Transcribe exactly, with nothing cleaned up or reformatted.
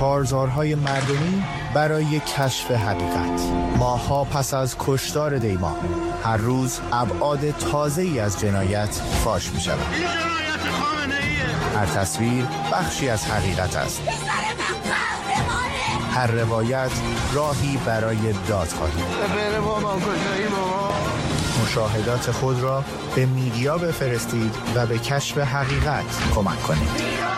کارزارهای مردمی برای کشف حقیقت. ماه‌ها پس از کشتار دیما، هر روز ابعاد تازه‌ای از جنایت فاش می‌شود. هر تصویر بخشی از حقیقت است. هر روایت راهی برای دادخواهی. مشاهدات خود را به میدیا بفرستید و به کشف حقیقت کمک کنید.